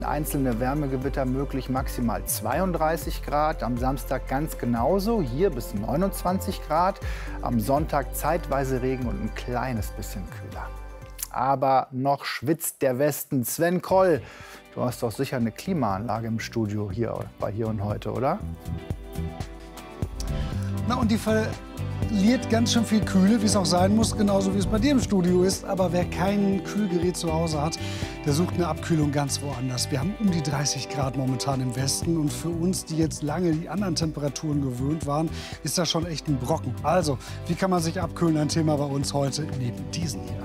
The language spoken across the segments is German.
Einzelne Wärmegewitter möglich, maximal 32 Grad. Am Samstag ganz genauso, hier bis 29 Grad. Am Sonntag zeitweise Regen und ein kleines bisschen kühler. Aber noch schwitzt der Westen. Sven Koll, du hast doch sicher eine Klimaanlage im Studio hier bei Hier und Heute, oder? Na, und die verliert ganz schön viel Kühle, wie es auch sein muss, genauso wie es bei dir im Studio ist. Aber wer kein Kühlgerät zu Hause hat, der sucht eine Abkühlung ganz woanders. Wir haben um die 30 Grad momentan im Westen. Und für uns, die jetzt lange die anderen Temperaturen gewöhnt waren, ist das schon echt ein Brocken. Also, wie kann man sich abkühlen? Ein Thema bei uns heute neben diesen hier.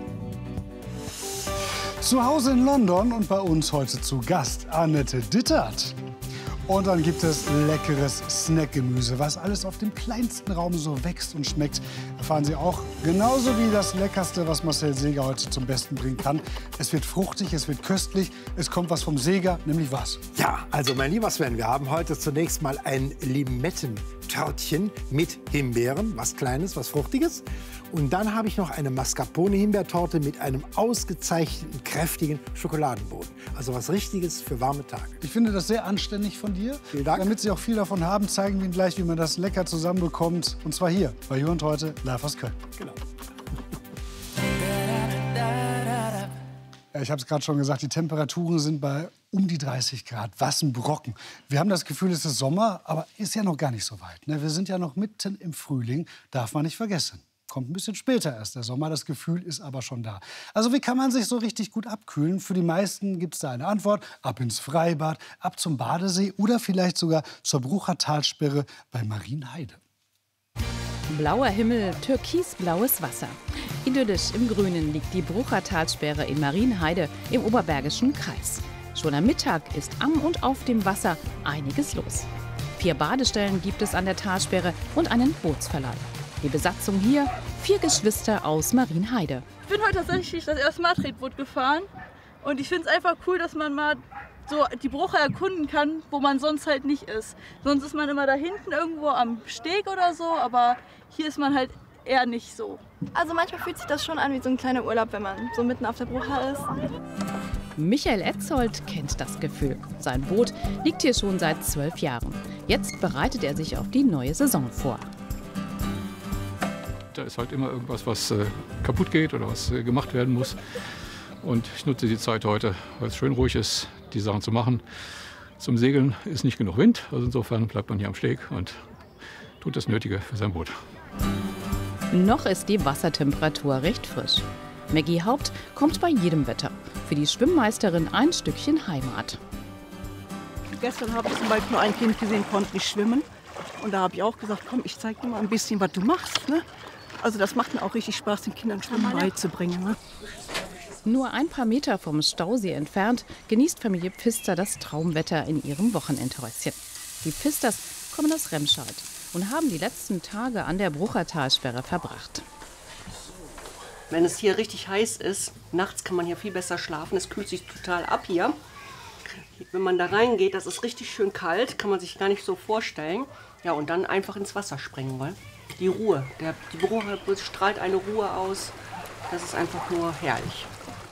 Zu Hause in London und bei uns heute zu Gast Annette Dittert. Und dann gibt es leckeres Snackgemüse, was alles auf dem kleinsten Raum so wächst und schmeckt. Erfahren Sie auch, genauso wie das Leckerste, was Marcel Seeger heute zum Besten bringen kann. Es wird fruchtig, es wird köstlich, es kommt was vom Seeger, nämlich was? Ja, also mein lieber Sven, wir haben heute zunächst mal ein Limettentörtchen mit Himbeeren, was Kleines, was Fruchtiges. Und dann habe ich noch eine Mascarpone-Himbeertorte mit einem ausgezeichneten, kräftigen Schokoladenboden. Also was Richtiges für warme Tage. Ich finde das sehr anständig von dir. Vielen Dank. Damit Sie auch viel davon haben, zeigen wir Ihnen gleich, wie man das lecker zusammenbekommt. Und zwar hier, bei Hier und Heute, live aus Köln. Genau. Ja, ich habe es gerade schon gesagt, die Temperaturen sind bei um die 30 Grad. Was ein Brocken. Wir haben das Gefühl, es ist Sommer, aber ist ja noch gar nicht so weit. Ne? Wir sind ja noch mitten im Frühling, darf man nicht vergessen. Kommt ein bisschen später erst der Sommer, das Gefühl ist aber schon da. Also wie kann man sich so richtig gut abkühlen? Für die meisten gibt es da eine Antwort. Ab ins Freibad, ab zum Badesee oder vielleicht sogar zur Bruchertalsperre bei Marienheide. Blauer Himmel, türkisblaues Wasser. Idyllisch im Grünen liegt die Bruchertalsperre in Marienheide im Oberbergischen Kreis. Schon am Mittag ist am und auf dem Wasser einiges los. 4 Badestellen gibt es an der Talsperre und einen Bootsverleih. Die Besatzung hier, 4 Geschwister aus Marienheide. Ich bin heute tatsächlich das erste Mal Tretboot gefahren und ich finde es einfach cool, dass man mal so die Brucher erkunden kann, wo man sonst halt nicht ist. Sonst ist man immer da hinten irgendwo am Steg oder so, aber hier ist man halt eher nicht so. Also manchmal fühlt sich das schon an wie so ein kleiner Urlaub, wenn man so mitten auf der Brucher ist. Michael Etzold kennt das Gefühl. Sein Boot liegt hier schon seit 12 Jahren. Jetzt bereitet er sich auf die neue Saison vor. Da ist halt immer irgendwas, was kaputt geht oder was gemacht werden muss. Und ich nutze die Zeit heute, weil es schön ruhig ist, die Sachen zu machen. Zum Segeln ist nicht genug Wind, also insofern bleibt man hier am Steg und tut das Nötige für sein Boot. Noch ist die Wassertemperatur recht frisch. Maggie Haupt kommt bei jedem Wetter. Für die Schwimmmeisterin ein Stückchen Heimat. Gestern habe ich zum Beispiel nur ein Kind gesehen, konnte nicht schwimmen. Und da habe ich auch gesagt, komm, ich zeige dir mal ein bisschen, was du machst. Ne? Also das macht mir auch richtig Spaß, den Kindern Schwimmen beizubringen. Ne? Nur ein paar Meter vom Stausee entfernt genießt Familie Pfister das Traumwetter in ihrem Wochenendhäuschen. Die Pfisters kommen aus Remscheid und haben die letzten Tage an der Bruchertalsperre verbracht. Wenn es hier richtig heiß ist, nachts kann man hier viel besser schlafen. Es kühlt sich total ab hier. Wenn man da reingeht, das ist richtig schön kalt, kann man sich gar nicht so vorstellen. Ja, und dann einfach ins Wasser springen, weil die Ruhe, die Brucher strahlt eine Ruhe aus. Das ist einfach nur herrlich.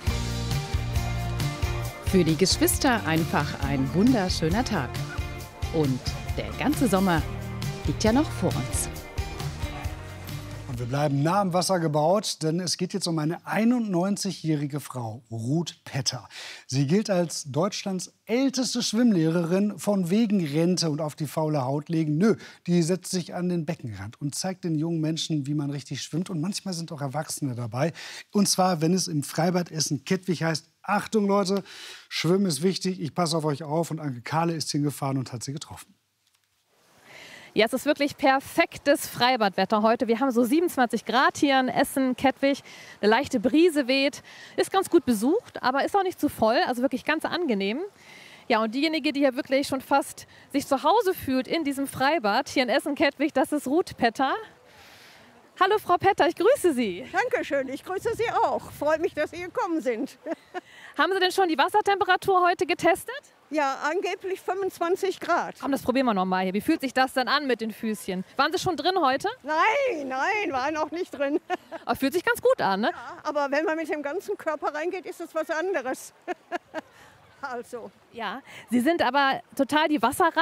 Für die Geschwister einfach ein wunderschöner Tag. Und der ganze Sommer liegt ja noch vor uns. Und wir bleiben nah am Wasser gebaut, denn es geht jetzt um eine 91-jährige Frau, Ruth Petter. Sie gilt als Deutschlands älteste Schwimmlehrerin. Von wegen Rente und auf die faule Haut legen. Nö, die setzt sich an den Beckenrand und zeigt den jungen Menschen, wie man richtig schwimmt. Und manchmal sind auch Erwachsene dabei. Und zwar, wenn es im Freibad Essen-Kettwig heißt, Achtung Leute, Schwimmen ist wichtig, ich passe auf euch auf. Und Anke Kahle ist hingefahren und hat sie getroffen. Ja, es ist wirklich perfektes Freibadwetter heute. Wir haben so 27 Grad hier in Essen-Kettwig. Eine leichte Brise weht. Ist ganz gut besucht, aber ist auch nicht zu voll. Also wirklich ganz angenehm. Ja, und diejenige, die hier wirklich schon fast sich zu Hause fühlt in diesem Freibad hier in Essen-Kettwig, das ist Ruth Petter. Hallo Frau Petter, ich grüße Sie. Dankeschön, ich grüße Sie auch. Freut mich, dass Sie gekommen sind. Haben Sie denn schon die Wassertemperatur heute getestet? Ja, angeblich 25 Grad. Komm, das probieren wir noch mal hier. Wie fühlt sich das dann an mit den Füßchen? Waren Sie schon drin heute? Nein, war noch nicht drin. Aber fühlt sich ganz gut an, ne? Ja, aber wenn man mit dem ganzen Körper reingeht, ist es was anderes. also. Ja, Sie sind aber total die Wasserratte.